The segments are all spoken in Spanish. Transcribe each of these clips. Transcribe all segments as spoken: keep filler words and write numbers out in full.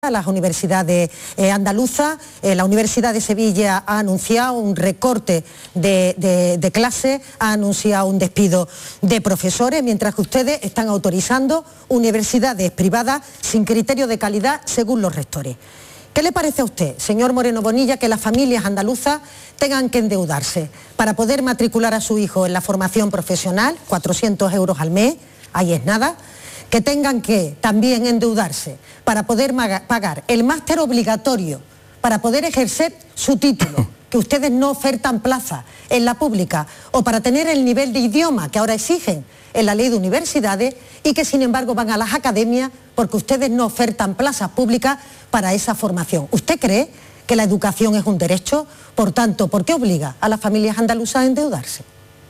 a las universidades eh, andaluzas. Eh, la Universidad de Sevilla ha anunciado un recorte de, de, de clases, ha anunciado un despido de profesores, mientras que ustedes están autorizando universidades privadas sin criterio de calidad según los rectores. ¿Qué le parece a usted, señor Moreno Bonilla, que las familias andaluzas tengan que endeudarse para poder matricular a su hijo en la formación profesional, cuatrocientos euros al mes, ahí es nada, que tengan que también endeudarse para poder pagar el máster obligatorio, para poder ejercer su título, que ustedes no ofertan plaza en la pública, o para tener el nivel de idioma que ahora exigen en la ley de universidades y que sin embargo van a las academias porque ustedes no ofertan plazas públicas para esa formación? ¿Usted cree que la educación es un derecho? Por tanto, ¿por qué obliga a las familias andaluzas a endeudarse?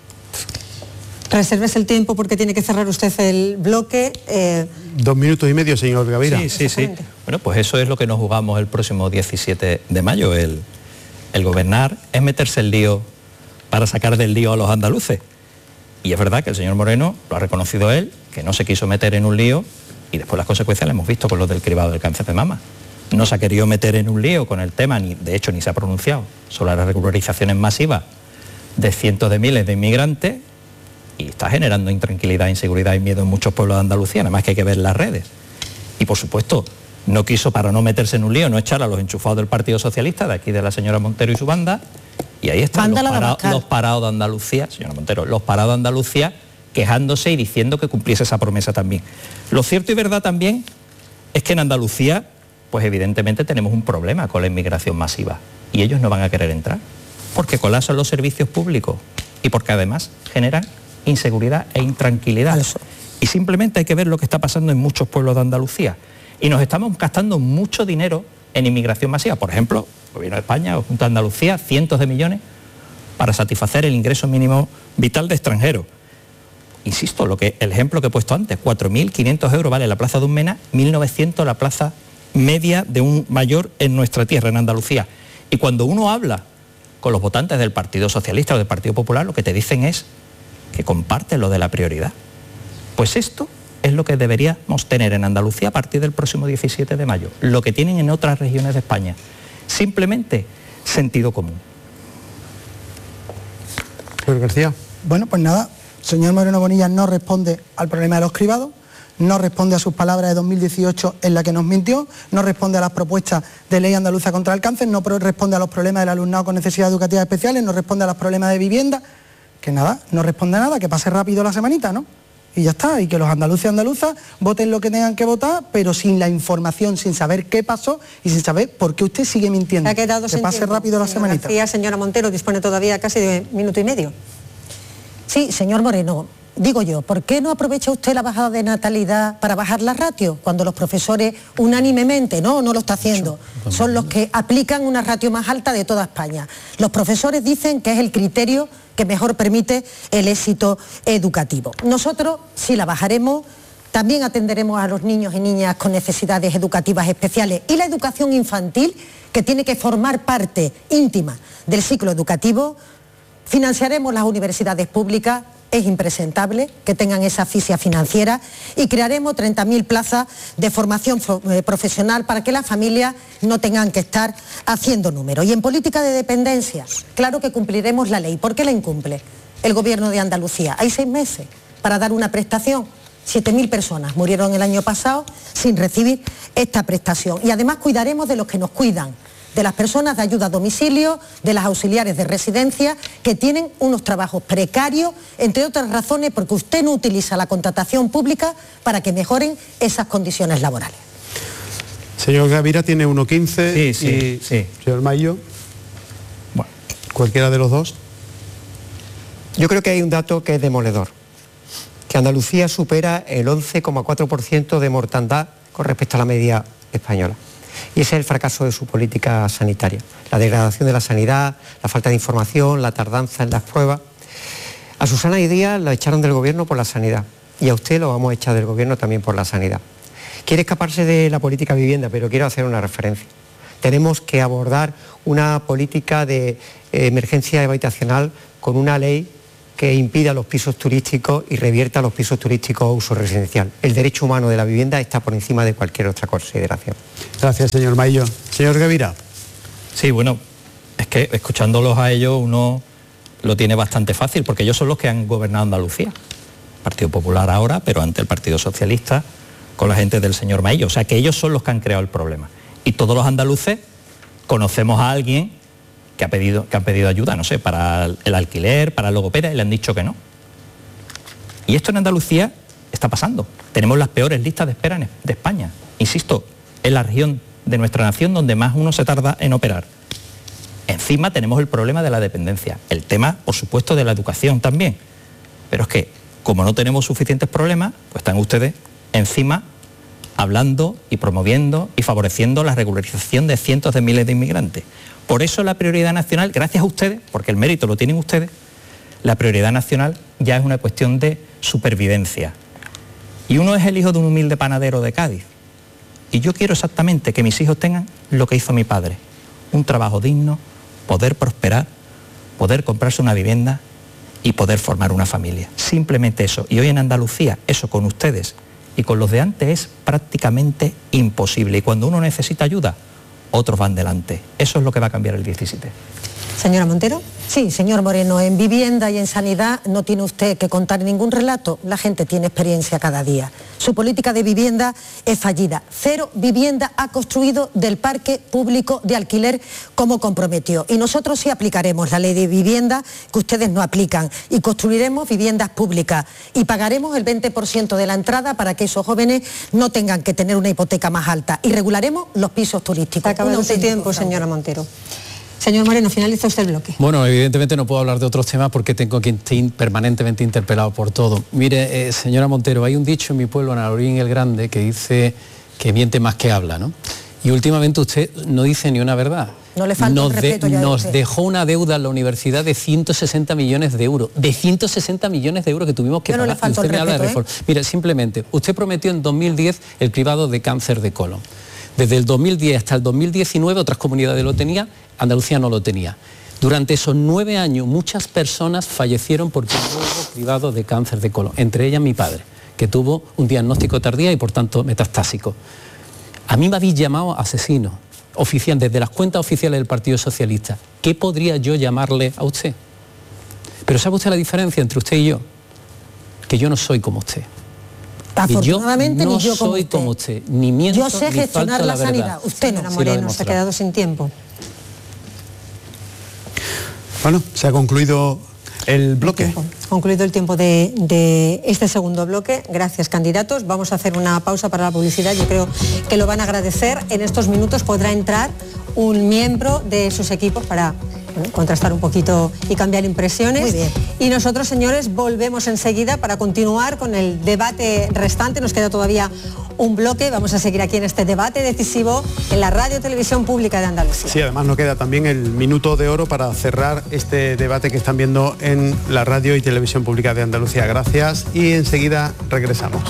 Reserves el tiempo porque tiene que cerrar usted el bloque. Eh... Dos minutos y medio, señor Gavira. Sí, sí, sí. Bueno, pues eso es lo que nos jugamos el próximo diecisiete de mayo. El, el gobernar es meterse el lío para sacar del lío a los andaluces. Y es verdad que el señor Moreno lo ha reconocido él, que no se quiso meter en un lío, y después las consecuencias las hemos visto con los del cribado del cáncer de mama. No se ha querido meter en un lío con el tema, ni de hecho ni se ha pronunciado sobre las regularizaciones masivas de cientos de miles de inmigrantes, y está generando intranquilidad, inseguridad y miedo en muchos pueblos de Andalucía, nada más que hay que ver las redes. Y por supuesto, no quiso, para no meterse en un lío, no echar a los enchufados del Partido Socialista, de aquí de la señora Montero y su banda, y ahí están los, para, los parados de Andalucía, señora Montero, los parados de Andalucía quejándose y diciendo que cumpliese esa promesa también. Lo cierto y verdad también es que en Andalucía, pues evidentemente tenemos un problema con la inmigración masiva, y ellos no van a querer entrar, porque colapsan los servicios públicos y porque además generan inseguridad e intranquilidad. Eso. Y simplemente hay que ver lo que está pasando en muchos pueblos de Andalucía. Y nos estamos gastando mucho dinero en inmigración masiva. Por ejemplo, el Gobierno de España o Junta de Andalucía, cientos de millones para satisfacer el ingreso mínimo vital de extranjeros. Insisto, lo que, el ejemplo que he puesto antes, cuatro mil quinientos euros vale la plaza de un MENA, mil novecientos la plaza media de un mayor en nuestra tierra, en Andalucía. Y cuando uno habla con los votantes del Partido Socialista o del Partido Popular, lo que te dicen es que comparten lo de la prioridad. Pues esto es lo que deberíamos tener en Andalucía a partir del próximo diecisiete de mayo, lo que tienen en otras regiones de España. Simplemente sentido común. Señor García. Bueno, pues nada, señor Moreno Bonilla no responde al problema de los cribados, no responde a sus palabras de dos mil dieciocho en la que nos mintió, no responde a las propuestas de ley andaluza contra el cáncer, no responde a los problemas del alumnado con necesidades educativas especiales, no responde a los problemas de vivienda. Que nada, no responde a nada, que pase rápido la semanita, ¿no? Y ya está, y que los andaluces y andaluzas voten lo que tengan que votar, pero sin la información, sin saber qué pasó y sin saber por qué usted sigue mintiendo. Ha quedado que pase tiempo, rápido la semanita. García, señora Montero, dispone todavía casi de minuto y medio. Sí, señor Moreno, digo yo, ¿por qué no aprovecha usted la bajada de natalidad para bajar la ratio? Cuando los profesores unánimemente, no, no lo está haciendo, son los que aplican una ratio más alta de toda España. Los profesores dicen que es el criterio que mejor permite el éxito educativo. Nosotros sí la bajaremos, también atenderemos a los niños y niñas con necesidades educativas especiales y la educación infantil, que tiene que formar parte íntima del ciclo educativo. Financiaremos las universidades públicas, es impresentable que tengan esa asfixia financiera, y crearemos treinta mil plazas de formación profesional para que las familias no tengan que estar haciendo números. Y en política de dependencia, claro que cumpliremos la ley. ¿Por qué la incumple el Gobierno de Andalucía? Hay seis meses para dar una prestación. siete mil personas murieron el año pasado sin recibir esta prestación. Y además cuidaremos de los que nos cuidan, de las personas de ayuda a domicilio, de las auxiliares de residencia, que tienen unos trabajos precarios, entre otras razones porque usted no utiliza la contratación pública para que mejoren esas condiciones laborales. Señor Gavira tiene uno quince. Sí, sí, y sí. Señor Mayo. Bueno. Cualquiera de los dos. Yo creo que hay un dato que es demoledor, que Andalucía supera el once coma cuatro por ciento de mortandad con respecto a la media española. Y ese es el fracaso de su política sanitaria. La degradación de la sanidad, la falta de información, la tardanza en las pruebas. A Susana y Díaz la echaron del gobierno por la sanidad, y a usted lo vamos a echar del gobierno también por la sanidad. Quiere escaparse de la política vivienda, pero quiero hacer una referencia. Tenemos que abordar una política de emergencia habitacional con una ley que impida los pisos turísticos y revierta los pisos turísticos a uso residencial. El derecho humano de la vivienda está por encima de cualquier otra consideración. Gracias, señor Maillo. Señor Gavira. Sí, bueno, es que escuchándolos a ellos uno lo tiene bastante fácil, porque ellos son los que han gobernado Andalucía. Partido Popular ahora, pero ante el Partido Socialista, con la gente del señor Maillo. O sea, que ellos son los que han creado el problema. Y todos los andaluces conocemos a alguien que ha pedido, que han pedido ayuda, no sé, para el alquiler, para el logopeda, y le han dicho que no. Y esto en Andalucía está pasando. Tenemos las peores listas de espera de España. Insisto, es la región de nuestra nación donde más uno se tarda en operar. Encima tenemos el problema de la dependencia. El tema, por supuesto, de la educación también. Pero es que, como no tenemos suficientes problemas, pues están ustedes encima hablando y promoviendo y favoreciendo la regularización de cientos de miles de inmigrantes. Por eso la prioridad nacional, gracias a ustedes, porque el mérito lo tienen ustedes, la prioridad nacional ya es una cuestión de supervivencia. Y uno es el hijo de un humilde panadero de Cádiz. Y yo quiero exactamente que mis hijos tengan lo que hizo mi padre. Un trabajo digno, poder prosperar, poder comprarse una vivienda y poder formar una familia. Simplemente eso. Y hoy en Andalucía, eso con ustedes y con los de antes es prácticamente imposible. Y cuando uno necesita ayuda, otros van delante. Eso es lo que va a cambiar el diecisiete. Señora Montero. Sí, señor Moreno, en vivienda y en sanidad no tiene usted que contar ningún relato. La gente tiene experiencia cada día. Su política de vivienda es fallida. Cero vivienda ha construido del parque público de alquiler como comprometió. Y nosotros sí aplicaremos la ley de vivienda que ustedes no aplican y construiremos viviendas públicas y pagaremos el veinte por ciento de la entrada para que esos jóvenes no tengan que tener una hipoteca más alta y regularemos los pisos turísticos. Está acabando su tiempo, señora Montero. Señor Moreno, finaliza usted el bloque. Bueno, evidentemente no puedo hablar de otros temas porque tengo que estar permanentemente interpelado por todo. Mire, eh, señora Montero, hay un dicho en mi pueblo, en Alaurín el Grande, que dice que miente más que habla, ¿no? Y últimamente usted no dice ni una verdad. No le falta nos el respeto de, ya de Nos usted. dejó una deuda en la universidad de ciento sesenta millones de euros. De ciento sesenta millones de euros que tuvimos que Yo no pagar. le falto Y usted el me habla de respeto, reforma. Mire, simplemente, usted prometió en dos mil diez el cribado de cáncer de colon. Desde el dos mil diez hasta el dos mil diecinueve otras comunidades lo tenían, Andalucía no lo tenía. Durante esos nueve años muchas personas fallecieron porque no hubo cribado de cáncer de colon, entre ellas mi padre, que tuvo un diagnóstico tardío y por tanto metastásico. A mí me habéis llamado asesino oficial desde las cuentas oficiales del Partido Socialista. ¿Qué podría yo llamarle a usted? Pero ¿sabe usted la diferencia entre usted y yo? Que yo no soy como usted. Afortunadamente, yo no ni yo como soy usted. como usted, ni miento, Yo sé ni gestionar falto a la, la sanidad, verdad. usted no. Señora Sí, lo Moreno, se ha demostrado. quedado sin tiempo. Bueno, se ha concluido el bloque. Tiempo. Concluido el tiempo de, de este segundo bloque. Gracias, candidatos. Vamos a hacer una pausa para la publicidad. Yo creo que lo van a agradecer. En estos minutos podrá entrar un miembro de sus equipos para bueno, contrastar un poquito y cambiar impresiones. Muy bien. Y nosotros, señores, volvemos enseguida para continuar con el debate restante. Nos queda todavía un bloque. Vamos a seguir aquí en este debate decisivo en la Radio Televisión Pública de Andalucía. Sí, además nos queda también el minuto de oro para cerrar este debate que están viendo en la Radio y Televisión Pública de Andalucía. Gracias y enseguida regresamos.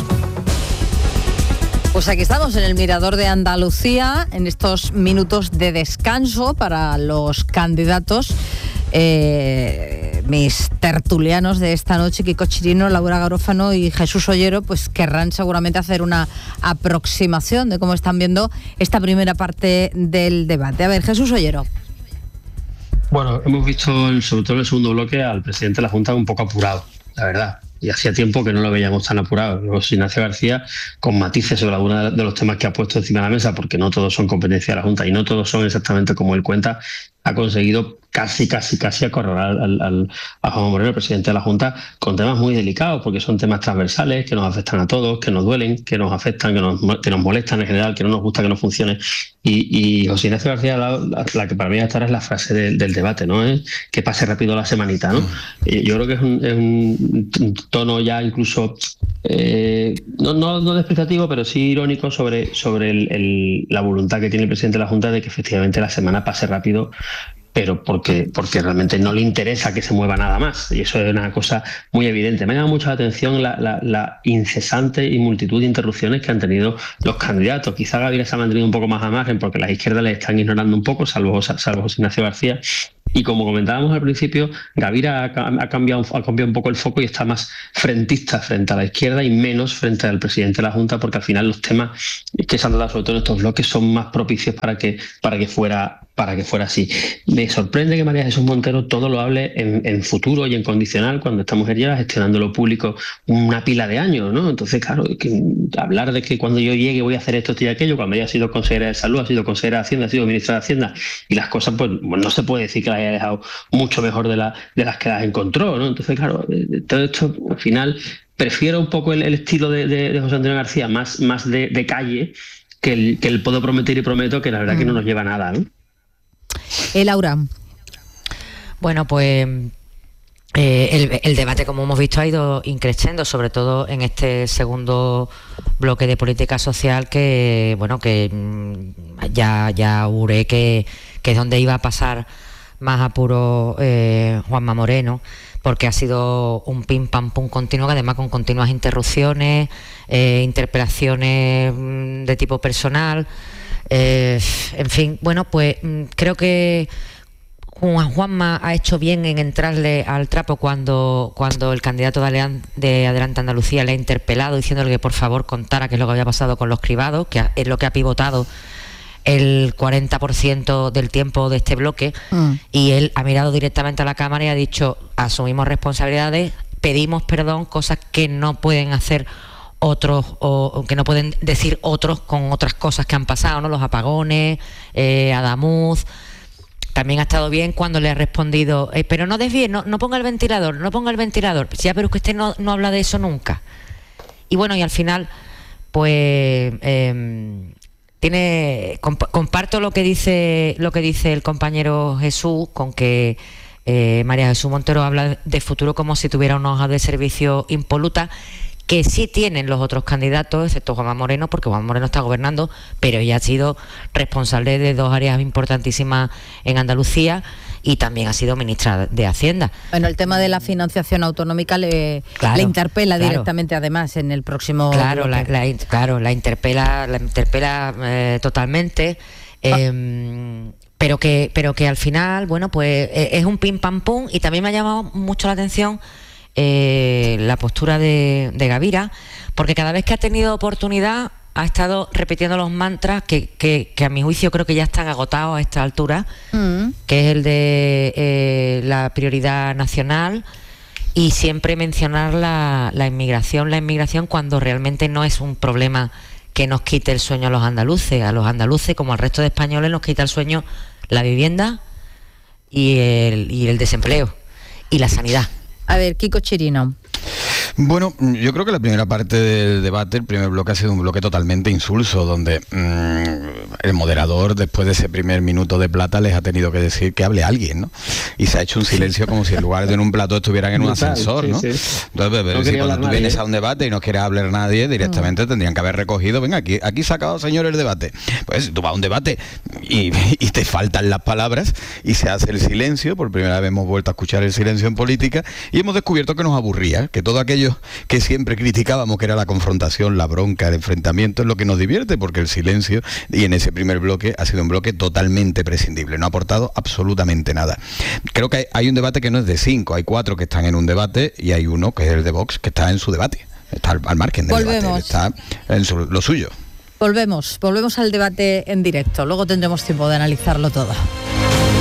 Pues aquí estamos en el Mirador de Andalucía, en estos minutos de descanso para los candidatos. Eh, mis tertulianos de esta noche, Kiko Chirino, Laura Garófano y Jesús Ollero, pues querrán seguramente hacer una aproximación de cómo están viendo esta primera parte del debate. A ver, Jesús Ollero. Bueno, hemos visto, sobre todo en el segundo bloque, al presidente de la Junta un poco apurado, la verdad. Y hacía tiempo que no lo veíamos tan apurado. José Ignacio García, con matices sobre algunos de los temas que ha puesto encima de la mesa, porque no todos son competencia de la Junta y no todos son exactamente como él cuenta, ha conseguido casi, casi, casi acorralar al, al, a Juan Moreno, el presidente de la Junta, con temas muy delicados, porque son temas transversales, que nos afectan a todos, que nos duelen, que nos afectan, que nos, que nos molestan en general, que no nos gusta que no funcione. Y, y José Ignacio García, la, la, la que para mí esta es la frase de, del debate, ¿no? Es que pase rápido la semanita, ¿no? Y yo creo que es un, es un tono ya incluso, eh, no, no, no despreciativo, pero sí irónico sobre, sobre el, el, la voluntad que tiene el presidente de la Junta de que efectivamente la semana pase rápido, pero porque, porque realmente no le interesa que se mueva nada más. Y eso es una cosa muy evidente. Me ha llamado mucho la atención la, la, la incesante y multitud de interrupciones que han tenido los candidatos. Quizá Gabriel se ha mantenido un poco más a margen porque las izquierdas le están ignorando un poco, salvo, salvo José Ignacio García. Y como comentábamos al principio, Gavira ha, ha, cambiado, ha cambiado un poco el foco y está más frentista frente a la izquierda y menos frente al presidente de la Junta, porque al final los temas que se han tratado sobre todo en estos bloques son más propicios para que, para que fuera para que fuera así. Me sorprende que María Jesús Montero todo lo hable en, en futuro y en condicional, cuando estamos ya gestionando lo público una pila de años, ¿no? Entonces, claro, que hablar de que cuando yo llegue voy a hacer esto y aquello, cuando ella ha sido consejera de Salud, ha sido consejera de Hacienda, ha sido ministra de Hacienda, y las cosas, pues, pues no se puede decir que las haya dejado mucho mejor de, la, de las que las encontró, ¿no? Entonces, claro, todo esto, al final, prefiero un poco el, el estilo de, de, de José Antonio García, más, más de, de calle, que el, que el puedo prometer y prometo, que la verdad mm. que no nos lleva a nada, ¿no? Eh, Laura. Bueno, pues eh, el, el debate, como hemos visto, ha ido increciendo, sobre todo en este segundo bloque de política social, que bueno, que ya, ya auguré que, que es donde iba a pasar más apuro eh, Juanma Moreno, porque ha sido un pim pam pum continuo, además con continuas interrupciones, eh, interpelaciones de tipo personal. Eh, en fin, bueno, pues creo que Juan Juanma ha hecho bien en entrarle al trapo cuando, cuando el candidato de, de Adelante Andalucía le ha interpelado diciéndole que por favor contara qué es lo que había pasado con los cribados, que es lo que ha pivotado el cuarenta por ciento del tiempo de este bloque, mm. y él ha mirado directamente a la Cámara y ha dicho: asumimos responsabilidades, pedimos perdón, cosas que no pueden hacer otros, o que no pueden decir otros con otras cosas que han pasado, ¿no? Los apagones, eh, Adamuz. También ha estado bien cuando le ha respondido, eh, pero no desvíe, no, no ponga el ventilador, no ponga el ventilador. Ya, pero es que usted no, no habla de eso nunca. Y bueno, y al final, pues eh, tiene comp- comparto lo que dice lo que dice el compañero Jesús, con que eh, María Jesús Montero habla de futuro como si tuviera una hoja de servicio impoluta, que sí tienen los otros candidatos, excepto Juanma Moreno, porque Juanma Moreno está gobernando, pero ella ha sido responsable de dos áreas importantísimas en Andalucía y también ha sido ministra de Hacienda. Bueno, el tema de la financiación autonómica le, claro, le interpela claro. directamente, además, en el próximo... Claro, la, la, claro la interpela, la interpela eh, totalmente, eh, ah. pero, que, pero que al final, bueno, pues eh, es un pim pam pum, y también me ha llamado mucho la atención Eh, la postura de, de Gavira, porque cada vez que ha tenido oportunidad ha estado repitiendo los mantras que, que, que a mi juicio creo que ya están agotados a esta altura, mm. que es el de eh, la prioridad nacional, y siempre mencionar la, la inmigración, la inmigración cuando realmente no es un problema que nos quite el sueño a los andaluces. A los andaluces, como al resto de españoles, nos quita el sueño la vivienda y el, y el desempleo y la sanidad. A ver, Kiko Chirino. Bueno, yo creo que la primera parte del debate, el primer bloque, ha sido un bloque totalmente insulso, donde mmm, el moderador, después de ese primer minuto de plata, les ha tenido que decir que hable alguien, ¿no? Y se ha hecho un silencio como si en lugar de en un plató estuvieran en un ascensor, ¿no? Sí, sí. Entonces, pero no si cuando tú nadie, vienes a un debate y no quieres hablar nadie, directamente no. tendrían que haber recogido, venga, aquí, aquí sacado, señor, el debate. Pues si tú vas a un debate y, y te faltan las palabras y se hace el silencio, por primera vez hemos vuelto a escuchar el silencio en política, y hemos descubierto que nos aburría, que todo aquello que siempre criticábamos, que era la confrontación, la bronca, el enfrentamiento, es lo que nos divierte, porque el silencio, y en ese primer bloque, ha sido un bloque totalmente prescindible, no ha aportado absolutamente nada. Creo que hay, hay un debate que no es de cinco, hay cuatro que están en un debate y hay uno, que es el de Vox, que está en su debate, está al, al margen del Volvemos. debate, está en su, lo suyo. Volvemos, volvemos al debate en directo, luego tendremos tiempo de analizarlo todo.